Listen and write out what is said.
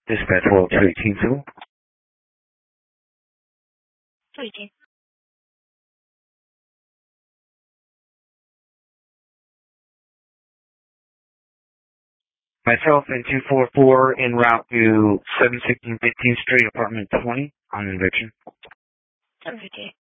Dispatch World 218 218. Myself and 244 en route to 716 15th Street, apartment 20 on eviction. 758.